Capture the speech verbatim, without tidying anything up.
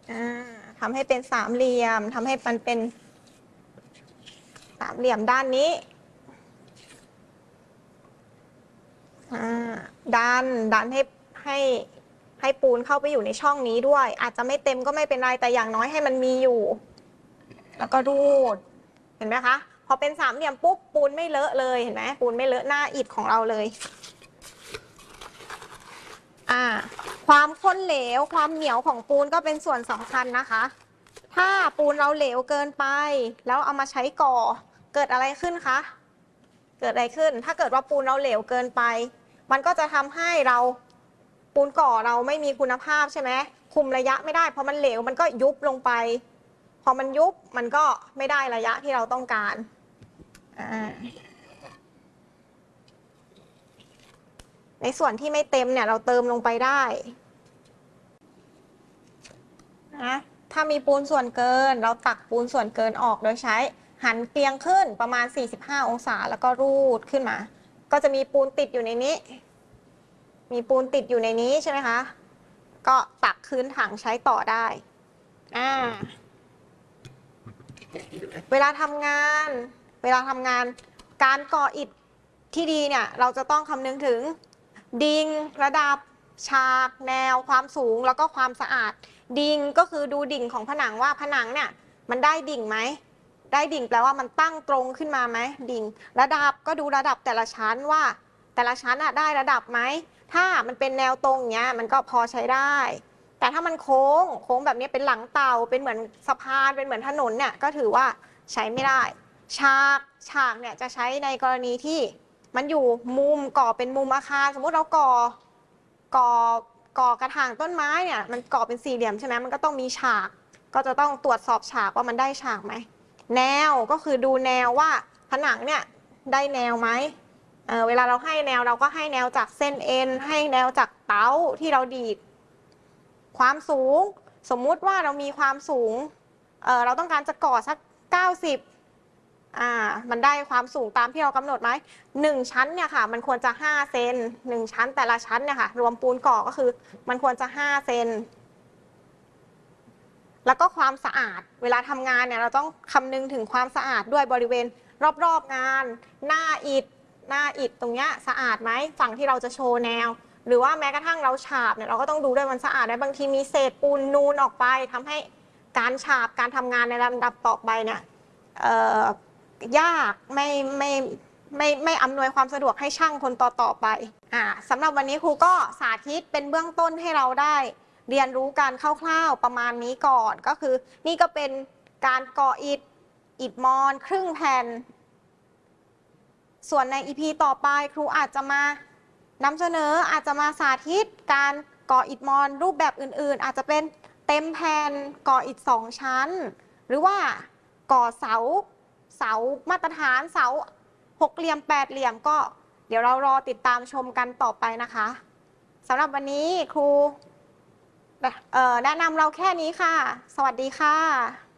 ทำให้เป็นสามเหลี่ยมทำให้มันเป็นสามเหลี่ยมด้านนี้ดันดันให้ให้ให้ปูนเข้าไปอยู่ในช่องนี้ด้วยอาจจะไม่เต็มก็ไม่เป็นไรแต่อย่างน้อยให้มันมีอยู่แล้วก็รูดเห็นไหมคะพอเป็นสามเหลี่ยมปุ๊บปูนไม่เลอะเลยเห็นไหมปูนไม่เลอะหน้าอิฐของเราเลยอ่าความข้นเหลวความเหนียวของปูนก็เป็นส่วนสำคัญนะคะถ้าปูนเราเหลวเกินไปแล้วเอามาใช้ก่อเกิดอะไรขึ้นคะเกิดอะไรขึ้นถ้าเกิดว่าปูนเราเหลวเกินไปมันก็จะทำให้เราปูนก่อเราไม่มีคุณภาพใช่ไหมคุมระยะไม่ได้พอมันเหลวมันก็ยุบลงไปพอมันยุบมันก็ไม่ได้ระยะที่เราต้องการในส่วนที่ไม่เต็มเนี่ยเราเติมลงไปได้นะถ้ามีปูนส่วนเกินเราตักปูนส่วนเกินออกโดยใช้หันเตียงขึ้นประมาณสี่สิบห้าองศาแล้วก็รูดขึ้นมาก็จะมีปูนติดอยู่ในนี้มีปูนติดอยู่ในนี้ใช่ไหมคะก็ตักคืนถังใช้ต่อได้อ่าเวลาทำงานเวลาทำงานการก่ออิฐที่ดีเนี่ยเราจะต้องคำนึงถึงดิ่งระดับฉากแนวความสูงแล้วก็ความสะอาดดิ่งก็คือดูดิ่งของผนังว่าผนังเนี่ยมันได้ดิ่งไหมได้ดิ่งแปลว่ามันตั้งตรงขึ้นมาไหมดิ่งระดับก็ดูระดับแต่ละชั้นว่าแต่ละชั้นอะได้ระดับไหมถ้ามันเป็นแนวตรงเนี้ยมันก็พอใช้ได้แต่ถ้ามันโค้งโค้งแบบนี้เป็นหลังเต่าเป็นเหมือนสะพานเป็นเหมือนถนนเนี่ยก็ถือว่าใช้ไม่ได้ฉากฉากเนี่ยจะใช้ในกรณีที่มันอยู่มุมก่อเป็นมุมอาคารสมมุติเราก่อก่อก่อกระถางต้นไม้เนี่ยมันก่อเป็นสี่เหลี่ยมใช่ไหมมันก็ต้องมีฉากก็จะต้องตรวจสอบฉากว่ามันได้ฉากไหมแนวก็คือดูแนวว่าผนังเนี่ยได้แนวไหม เ, เวลาเราให้แนวเราก็ให้แนวจากเส้นเอ็นให้แนวจากเต๋าที่เราดีดความสูงสมมุติว่าเรามีความสูง เ, เราต้องการจะก่อสักเก้าสิบอ่ามันได้ความสูงตามที่เรากำหนดไหมหนึ่งชั้นเนี่ยค่ะมันควรจะห้าเซนหนึ่งชั้นแต่ละชั้นเนี่ยค่ะรวมปูนก่อก็คือมันควรจะห้าเซนแล้วก็ความสะอาดเวลาทำงานเนี่ยเราต้องคำนึงถึงความสะอาดด้วยบริเวณรอบๆงานหน้าอิฐหน้าอิฐตรงเนี้ยสะอาดไหมฝั่งที่เราจะโชว์แนวหรือว่าแม้กระทั่งเราฉาบเนี่ยเราก็ต้องดูด้วยมันสะอาดได้บางทีมีเศษปูนนูนออกไปทำให้การฉาบการทำงานในลำดับต่อไปเนี่ยยากไม่ไม่ไม่ไม่อำนวยความสะดวกให้ช่างคนต่อต่อไปอ่าสำหรับวันนี้ครูก็สาธิตเป็นเบื้องต้นให้เราได้เรียนรู้การคร่าวๆประมาณนี้ก่อนก็คือนี่ก็เป็นการก่ออิฐอิฐมอนครึ่งแผ่นส่วนใน อี พี ต่อไปครูอาจจะมานำเสนออาจจะมาสาธิตการก่ออิฐมอนรูปแบบอื่นๆอาจจะเป็นเต็มแผ่นก่ออิฐสองชั้นหรือว่าก่อเสาเสามาตรฐานเสาหกเหลี่ยมแปดเหลี่ยมก็เดี๋ยวเรารอติดตามชมกันต่อไปนะคะสำหรับวันนี้ครูแนะนำเราแค่นี้ค่ะสวัสดีค่ะ